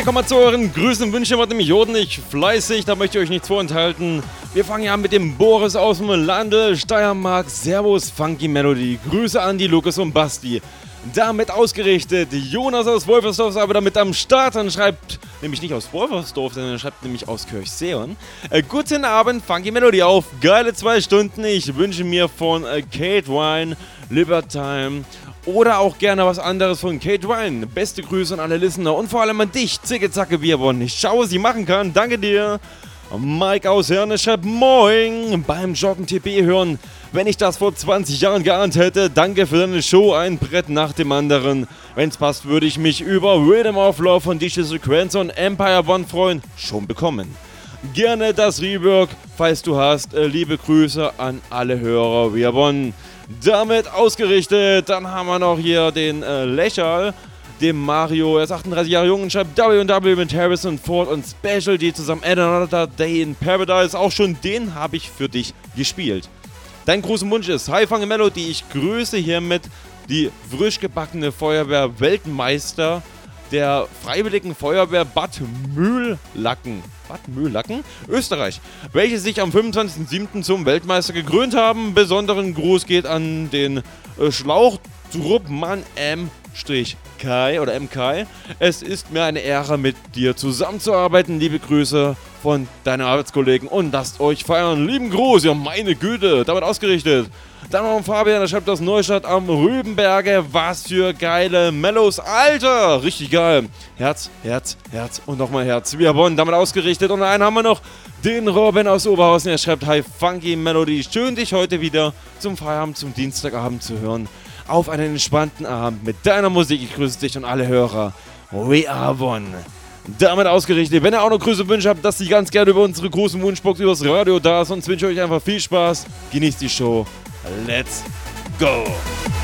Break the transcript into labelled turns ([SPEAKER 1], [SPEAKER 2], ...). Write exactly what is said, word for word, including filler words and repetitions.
[SPEAKER 1] kommen wir zu euren Grüßen und Wünschen mit dem Jodnich fleißig, da möchte ich euch nichts vorenthalten. Wir fangen ja an mit dem Boris aus dem Lande, Steiermark. Servus, Funky Melody. Grüße an die Lukas und Basti. Damit ausgerichtet, Jonas aus Wolfersdorf ist aber damit am Start und schreibt, nämlich nicht aus Wolfersdorf, sondern er schreibt nämlich aus Kirchseon. Äh, guten Abend, Funky Melody auf, geile zwei Stunden. Ich wünsche mir von äh, Kate Wine, Libertime oder auch gerne was anderes von Kate Wine. Beste Grüße an alle Listener und vor allem an dich, Zicke Zacke Bierbon. Ich schaue, was ich machen kann, danke dir. Mike aus Herne schreibt Moin, beim Joggen T P hören. Wenn ich das vor zwanzig Jahren geahnt hätte, danke für deine Show, ein Brett nach dem anderen. Wenn's passt, würde ich mich über Rhythm of Love von D J Sequenz und Empire One freuen. Schon bekommen. Gerne das Rework, falls du hast. Äh, liebe Grüße an alle Hörer via Bonn. Damit ausgerichtet, dann haben wir noch hier den äh, Lächerl. Dem Mario, er ist achtunddreißig Jahre jung und schreibt W und W mit Harrison Ford und Special D zusammen Add Another Day in Paradise. Auch schon den habe ich für dich gespielt. Dein großer Wunsch ist, Hi Funky Melody, ich grüße hiermit die frisch gebackene Feuerwehr-Weltmeister der Freiwilligen Feuerwehr Bad Mühlacken. Bad Mühlacken? Österreich, welche sich am fünfundzwanzigsten siebten zum Weltmeister gekrönt haben. Besonderen Gruß geht an den äh, Schlauchtruppmann M. Kai oder M K. Es ist mir eine Ehre, mit dir zusammenzuarbeiten. Liebe Grüße von deinen Arbeitskollegen und lasst euch feiern. Lieben Gruß, ja meine Güte, damit ausgerichtet. Dann noch ein Fabian, der schreibt aus Neustadt am Rübenberge. Was für geile Mellows, Alter, richtig geil. Herz, Herz, Herz und nochmal Herz. Wir wollen damit ausgerichtet. Und einen haben wir noch, den Robin aus Oberhausen. Er schreibt, Hi Funky Melody, schön dich heute wieder zum Feierabend, zum Dienstagabend zu hören. Auf einen entspannten Abend mit deiner Musik. Ich grüße dich und alle Hörer. We are one. Damit ausgerichtet. Wenn ihr auch noch Grüße und Wünsche habt, lasst die ganz gerne über unsere großen Wunschbox übers Radio da. Sonst wünsche ich euch einfach viel Spaß. Genießt die Show. Let's go.